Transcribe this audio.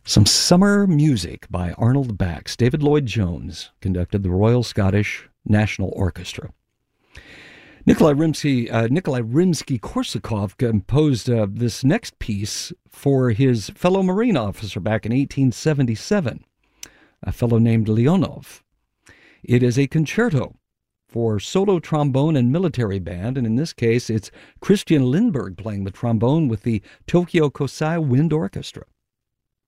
Some summer music by Arnold Bax. David Lloyd Jones conducted the Royal Scottish National Orchestra. Nikolai Rimsky-Korsakov composed this next piece for his fellow Marine officer back in 1877, a fellow named Leonov. It is a concerto for solo trombone and military band, and in this case, it's Christian Lindbergh playing the trombone with the Tokyo Kosai Wind Orchestra.